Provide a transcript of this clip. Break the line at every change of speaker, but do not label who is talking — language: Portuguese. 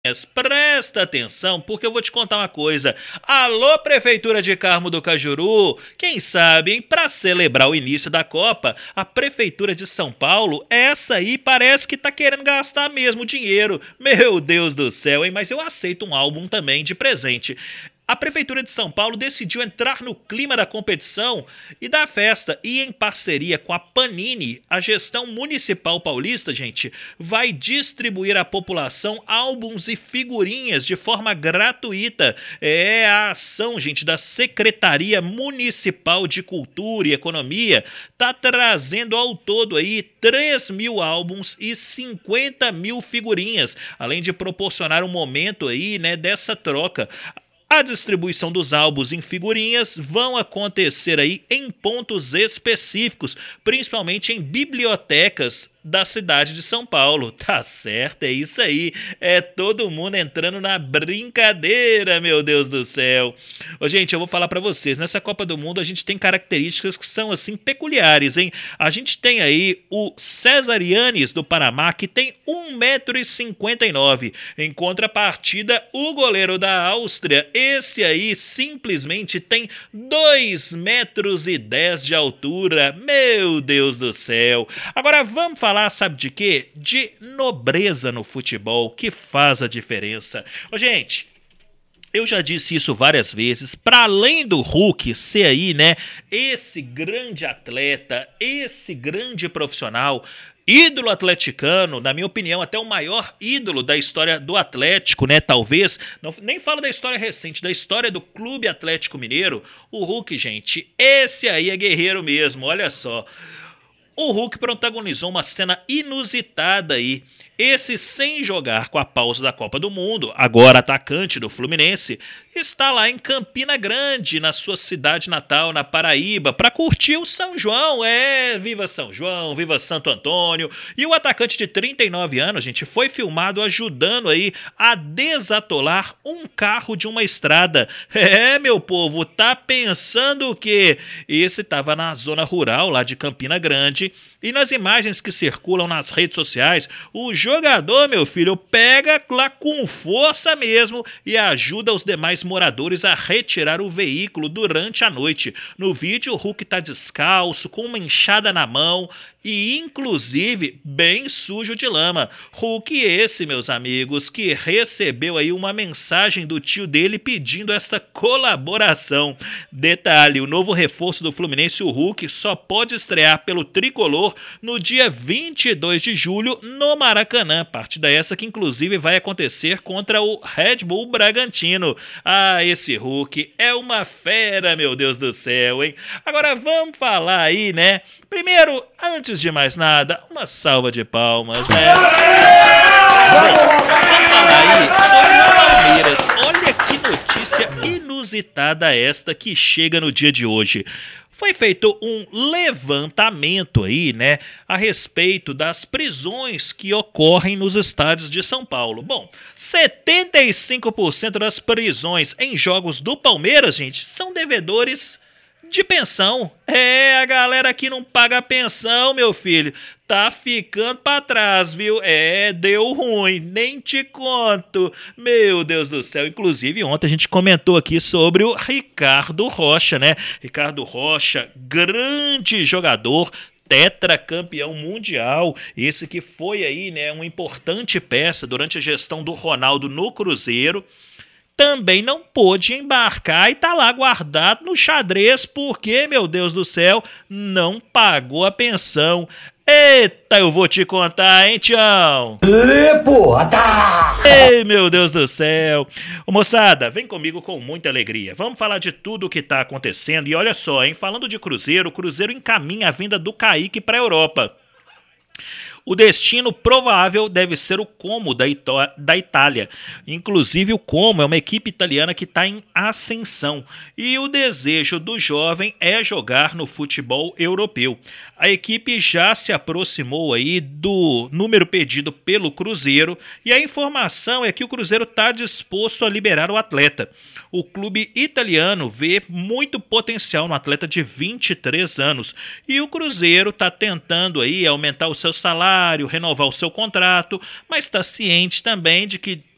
Presta atenção, porque eu vou te contar uma coisa. Alô, Prefeitura de Carmo do Cajuru, quem sabe, hein, para celebrar o início da Copa, a Prefeitura de São Paulo, essa aí parece que tá querendo gastar mesmo dinheiro. Meu Deus do céu, hein, mas eu aceito um álbum também de presente. A Prefeitura de São Paulo decidiu entrar no clima da competição e da festa. E em parceria com a Panini, a gestão municipal paulista, gente, vai distribuir à população álbuns e figurinhas de forma gratuita. É a ação, gente, da Secretaria Municipal de Cultura e Economia tá trazendo ao todo aí 3.000 álbuns e 50.000 figurinhas, além de proporcionar um momento aí, né, dessa troca. A distribuição dos álbuns em figurinhas vão acontecer aí em pontos específicos, principalmente em bibliotecas da cidade de São Paulo. Tá certo, é isso aí. É todo mundo entrando na brincadeira, meu Deus do céu. Ô, gente, eu vou falar pra vocês, nessa Copa do Mundo a gente tem características que são assim peculiares, hein? A gente tem aí o César Yannis do Panamá, que tem 1,59 m. Em contrapartida, o goleiro da Áustria, esse aí simplesmente tem 2,10 m de altura. Meu Deus do céu. Agora vamos falar, sabe de quê? De nobreza no futebol, que faz a diferença. Ô, gente, eu já disse isso várias vezes, para além do Hulk ser aí, né, esse grande atleta, esse grande profissional, ídolo atleticano, na minha opinião, até o maior ídolo da história do Atlético, né? Talvez, não, nem falo da história recente, da história do Clube Atlético Mineiro. O Hulk, gente, esse aí é guerreiro mesmo, olha só. O Hulk protagonizou uma cena inusitada aí. Esse, sem jogar com a pausa da Copa do Mundo, agora atacante do Fluminense, está lá em Campina Grande, na sua cidade natal, na Paraíba, para curtir o São João. Viva São João, viva Santo Antônio. E o atacante de 39 anos, gente, foi filmado ajudando aí a desatolar um carro de uma estrada. Meu povo, tá pensando o quê? Esse estava na zona rural lá de Campina Grande. E nas imagens que circulam nas redes sociais, o jogador, meu filho, pega lá com força mesmo e ajuda os demais moradores a retirar o veículo durante a noite. No vídeo, o Hulk tá descalço, com uma enxada na mão e, inclusive, bem sujo de lama. Hulk esse, meus amigos, que recebeu aí uma mensagem do tio dele pedindo essa colaboração. Detalhe, o novo reforço do Fluminense, o Hulk, só pode estrear pelo tricolor no dia 22 de julho no Maracanã, partida essa que inclusive vai acontecer contra o Red Bull Bragantino. Ah, esse Hulk é uma fera, meu Deus do céu, hein? Agora vamos falar aí, né? Primeiro, antes de mais nada, uma salva de palmas, né? Vamos falar aí sobre o Palmeiras. Olha que notícia inusitada esta que chega no dia de hoje. Foi feito um levantamento aí, né, a respeito das prisões que ocorrem nos estádios de São Paulo. Bom, 75% das prisões em jogos do Palmeiras, gente, são devedores de pensão. A galera que não paga pensão, meu filho, tá ficando pra trás, viu? Deu ruim, nem te conto. Meu Deus do céu. Inclusive, ontem a gente comentou aqui sobre o Ricardo Rocha, né? Ricardo Rocha, grande jogador, tetracampeão mundial, esse que foi aí, né, uma importante peça durante a gestão do Ronaldo no Cruzeiro. Também não pôde embarcar e tá lá guardado no xadrez porque, meu Deus do céu, não pagou a pensão. Eita, eu vou te contar, hein, Tião? Ei, meu Deus do céu. Ô, moçada, vem comigo com muita alegria. Vamos falar de tudo o que tá acontecendo. E olha só, hein, falando de Cruzeiro, o Cruzeiro encaminha a vinda do Kaique para a Europa. O destino provável deve ser o Como da Itália. Inclusive, o Como é uma equipe italiana que está em ascensão. E o desejo do jovem é jogar no futebol europeu. A equipe já se aproximou aí do número pedido pelo Cruzeiro e a informação é que o Cruzeiro está disposto a liberar o atleta. O clube italiano vê muito potencial no atleta de 23 anos e o Cruzeiro está tentando aí aumentar o seu salário, renovar o seu contrato, mas está ciente também de que